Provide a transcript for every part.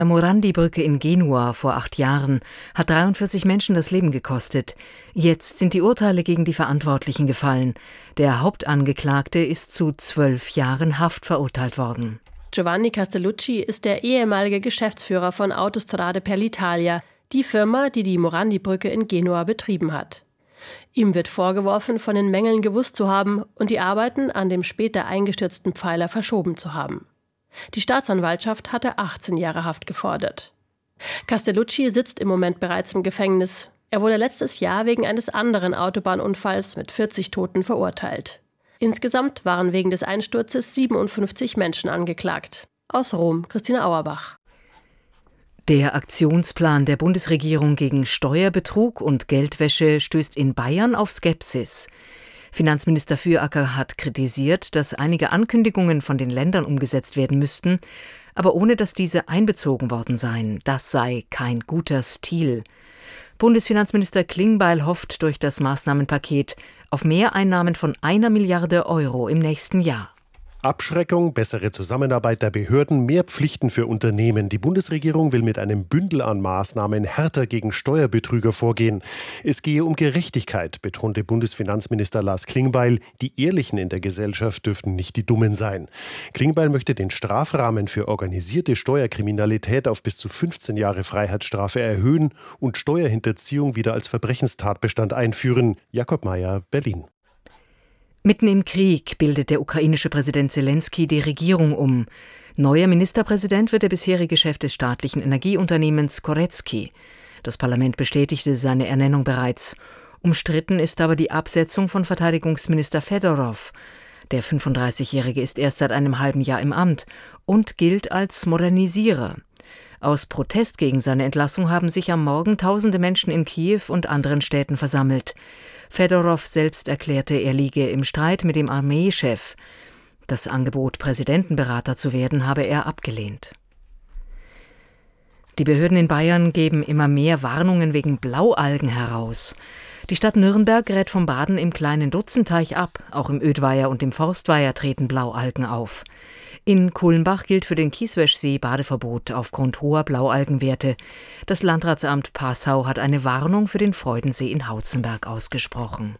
Morandi-Brücke in Genua vor 8 Jahren hat 43 Menschen das Leben gekostet. Jetzt sind die Urteile gegen die Verantwortlichen gefallen. Der Hauptangeklagte ist zu 12 Jahren Haft verurteilt worden. Giovanni Castellucci ist der ehemalige Geschäftsführer von Autostrade per l'Italia, die Firma, die die Morandi-Brücke in Genua betrieben hat. Ihm wird vorgeworfen, von den Mängeln gewusst zu haben und die Arbeiten an dem später eingestürzten Pfeiler verschoben zu haben. Die Staatsanwaltschaft hatte 18 Jahre Haft gefordert. Castellucci sitzt im Moment bereits im Gefängnis. Er wurde letztes Jahr wegen eines anderen Autobahnunfalls mit 40 Toten verurteilt. Insgesamt waren wegen des Einsturzes 57 Menschen angeklagt. Aus Rom, Christine Auerbach. Der Aktionsplan der Bundesregierung gegen Steuerbetrug und Geldwäsche stößt in Bayern auf Skepsis. Finanzminister Füracker hat kritisiert, dass einige Ankündigungen von den Ländern umgesetzt werden müssten, aber ohne dass diese einbezogen worden seien. Das sei kein guter Stil. Bundesfinanzminister Klingbeil hofft durch das Maßnahmenpaket auf Mehreinnahmen von 1 Milliarde Euro im nächsten Jahr. Abschreckung, bessere Zusammenarbeit der Behörden, mehr Pflichten für Unternehmen. Die Bundesregierung will mit einem Bündel an Maßnahmen härter gegen Steuerbetrüger vorgehen. Es gehe um Gerechtigkeit, betonte Bundesfinanzminister Lars Klingbeil. Die Ehrlichen in der Gesellschaft dürften nicht die Dummen sein. Klingbeil möchte den Strafrahmen für organisierte Steuerkriminalität auf bis zu 15 Jahre Freiheitsstrafe erhöhen und Steuerhinterziehung wieder als Verbrechenstatbestand einführen. Jakob Mayer, Berlin. Mitten im Krieg bildet der ukrainische Präsident Selenskyj die Regierung um. Neuer Ministerpräsident wird der bisherige Chef des staatlichen Energieunternehmens Koretski. Das Parlament bestätigte seine Ernennung bereits. Umstritten ist aber die Absetzung von Verteidigungsminister Fedorov. Der 35-Jährige ist erst seit einem halben Jahr im Amt und gilt als Modernisierer. Aus Protest gegen seine Entlassung haben sich am Morgen tausende Menschen in Kiew und anderen Städten versammelt. Fedorov selbst erklärte, er liege im Streit mit dem Armeechef. Das Angebot, Präsidentenberater zu werden, habe er abgelehnt. Die Behörden in Bayern geben immer mehr Warnungen wegen Blaualgen heraus. Die Stadt Nürnberg rät vom Baden im kleinen Dutzenteich ab. Auch im Ödweiher und im Forstweiher treten Blaualgen auf. In Kulmbach gilt für den Kieswäschsee Badeverbot aufgrund hoher Blaualgenwerte. Das Landratsamt Passau hat eine Warnung für den Freudensee in Hautzenberg ausgesprochen.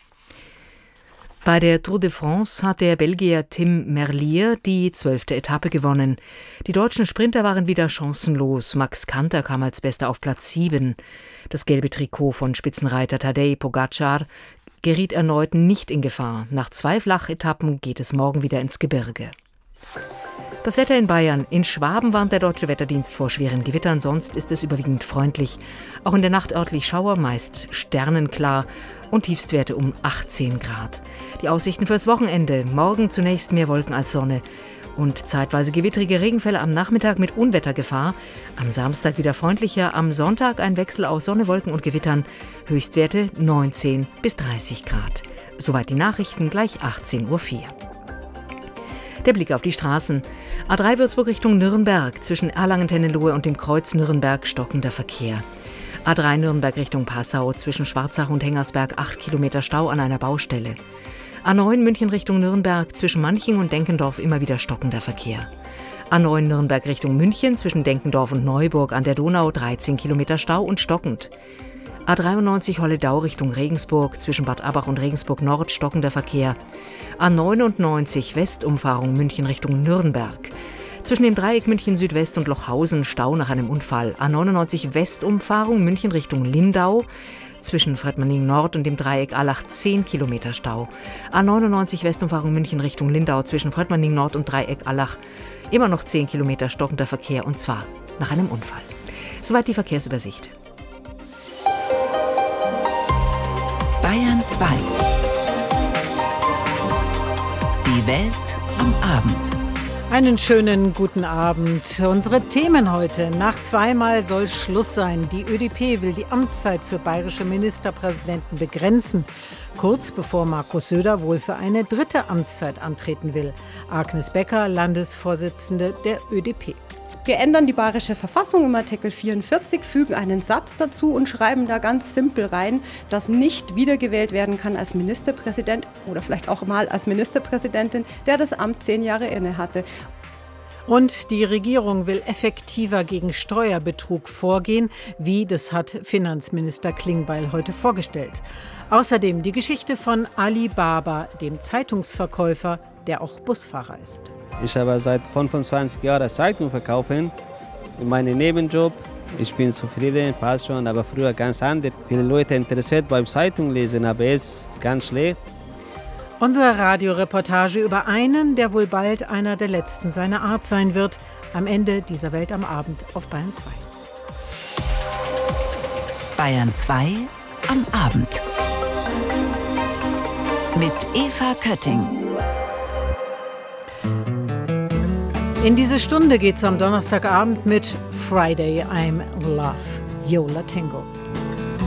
Bei der Tour de France hat der Belgier Tim Merlier die 12. Etappe gewonnen. Die deutschen Sprinter waren wieder chancenlos. Max Kanter kam als Bester auf Platz 7. Das gelbe Trikot von Spitzenreiter Tadej Pogačar geriet erneut nicht in Gefahr. Nach 2 Flachetappen geht es morgen wieder ins Gebirge. Das Wetter in Bayern. In Schwaben warnt der Deutsche Wetterdienst vor schweren Gewittern, sonst ist es überwiegend freundlich. Auch in der Nacht örtlich Schauer, meist sternenklar und Tiefstwerte um 18 Grad. Die Aussichten fürs Wochenende. Morgen zunächst mehr Wolken als Sonne und zeitweise gewittrige Regenfälle am Nachmittag mit Unwettergefahr. Am Samstag wieder freundlicher, am Sonntag ein Wechsel aus Sonne, Wolken und Gewittern. Höchstwerte 19 bis 30 Grad. Soweit die Nachrichten, gleich 18:04 Uhr. Der Blick auf die Straßen. A3 Würzburg Richtung Nürnberg. Zwischen Erlangen-Tennenlohe und dem Kreuz Nürnberg stockender Verkehr. A3 Nürnberg Richtung Passau. Zwischen Schwarzach und Hengersberg 8 Kilometer Stau an einer Baustelle. A9 München Richtung Nürnberg. Zwischen Manching und Denkendorf immer wieder stockender Verkehr. A9 Nürnberg Richtung München. Zwischen Denkendorf und Neuburg an der Donau 13 Kilometer Stau und stockend. A93 Holledau Richtung Regensburg, zwischen Bad Abbach und Regensburg Nord stockender Verkehr. A99 Westumfahrung München Richtung Nürnberg. Zwischen dem Dreieck München Südwest und Lochhausen Stau nach einem Unfall. A99 Westumfahrung München Richtung Lindau. Zwischen Fredmaning Nord und dem Dreieck Allach 10 Kilometer Stau. A99 Westumfahrung München Richtung Lindau zwischen Fredmaning Nord und Dreieck Allach. Immer noch 10 Kilometer stockender Verkehr und zwar nach einem Unfall. Soweit die Verkehrsübersicht. Bayern 2. Die Welt am Abend. Einen schönen guten Abend. Unsere Themen heute. Nach 2 Mal soll Schluss sein. Die ÖDP will die Amtszeit für bayerische Ministerpräsidenten begrenzen. Kurz bevor Markus Söder wohl für eine 3. Amtszeit antreten will. Agnes Becker, Landesvorsitzende der ÖDP. Wir ändern die bayerische Verfassung im Artikel 44, fügen einen Satz dazu und schreiben da ganz simpel rein, dass nicht wiedergewählt werden kann als Ministerpräsident oder vielleicht auch mal als Ministerpräsidentin, der das Amt 10 Jahre inne hatte. Und die Regierung will effektiver gegen Steuerbetrug vorgehen, wie das hat Finanzminister Klingbeil heute vorgestellt. Außerdem die Geschichte von Ali Baba, dem Zeitungsverkäufer, der auch Busfahrer ist. Ich habe seit 25 Jahren Zeitung verkaufen, in meinem Nebenjob. Ich bin zufrieden, passt schon, aber früher ganz anders. Viele Leute interessiert beim Zeitung lesen, aber jetzt ganz schlecht. Unsere Radioreportage über einen, der wohl bald einer der letzten seiner Art sein wird, am Ende dieser Welt am Abend auf Bayern 2. Bayern 2 am Abend. Mit Eva Kötting. In diese Stunde geht's am Donnerstagabend mit Friday I'm Love, Yo La Tengo.